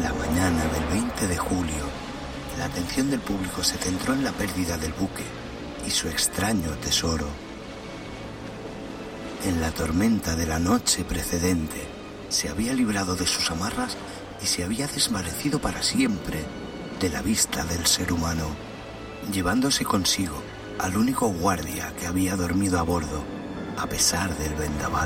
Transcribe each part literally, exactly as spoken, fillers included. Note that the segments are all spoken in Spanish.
La mañana del veinte de julio, la atención del público se centró en la pérdida del buque y su extraño tesoro. En la tormenta de la noche precedente, se había librado de sus amarras y se había desvanecido para siempre de la vista del ser humano, llevándose consigo al único guardia que había dormido a bordo, a pesar del vendaval.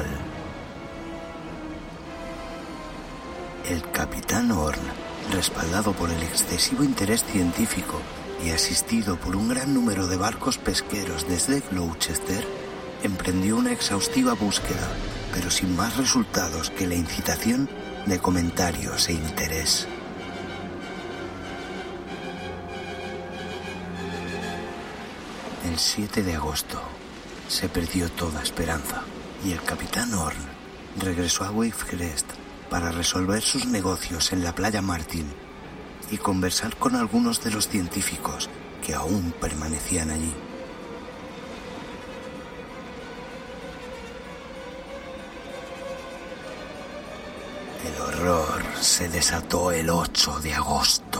El capitán Horn, respaldado por el excesivo interés científico y asistido por un gran número de barcos pesqueros desde Gloucester, emprendió una exhaustiva búsqueda, pero sin más resultados que la incitación de comentarios e interés. El siete de agosto se perdió toda esperanza y el capitán Horn regresó a Wavecrest para resolver sus negocios en la playa Martin y conversar con algunos de los científicos que aún permanecían allí. El horror se desató el ocho de agosto.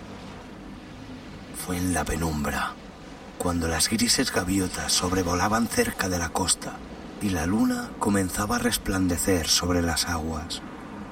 Fue en la penumbra, cuando las grises gaviotas sobrevolaban cerca de la costa y la luna comenzaba a resplandecer sobre las aguas.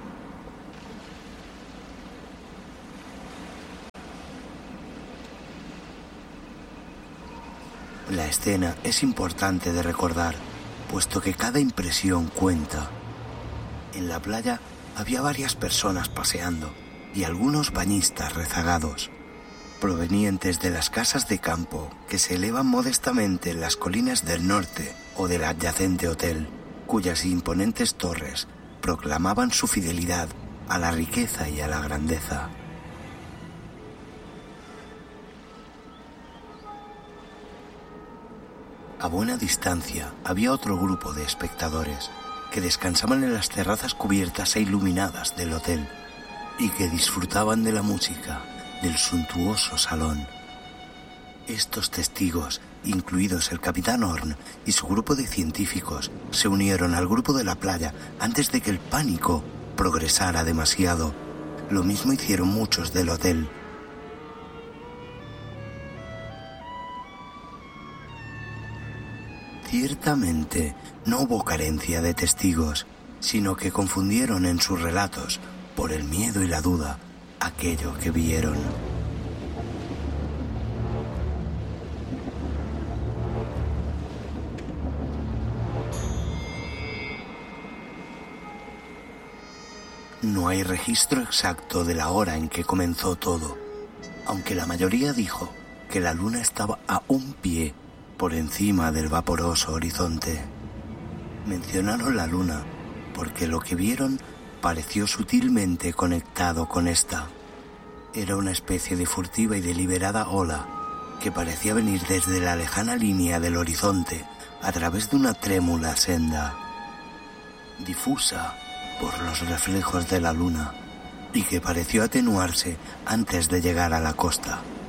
La escena es importante de recordar, puesto que cada impresión cuenta. En la playa había varias personas paseando y algunos bañistas rezagados, provenientes de las casas de campo que se elevan modestamente en las colinas del norte o del adyacente hotel, cuyas imponentes torres proclamaban su fidelidad a la riqueza y a la grandeza. A buena distancia había otro grupo de espectadores que descansaban en las terrazas cubiertas e iluminadas del hotel y que disfrutaban de la música del suntuoso salón. Estos testigos, incluidos el capitán Horn y su grupo de científicos, se unieron al grupo de la playa antes de que el pánico progresara demasiado. Lo mismo hicieron muchos del hotel. Ciertamente, no hubo carencia de testigos, sino que confundieron en sus relatos, por el miedo y la duda, aquello que vieron. No hay registro exacto de la hora en que comenzó todo, aunque la mayoría dijo que la luna estaba a un pie por encima del vaporoso horizonte. Mencionaron la luna porque lo que vieron pareció sutilmente conectado con esta. Era una especie de furtiva y deliberada ola que parecía venir desde la lejana línea del horizonte a través de una trémula senda, difusa por los reflejos de la luna, y que pareció atenuarse antes de llegar a la costa.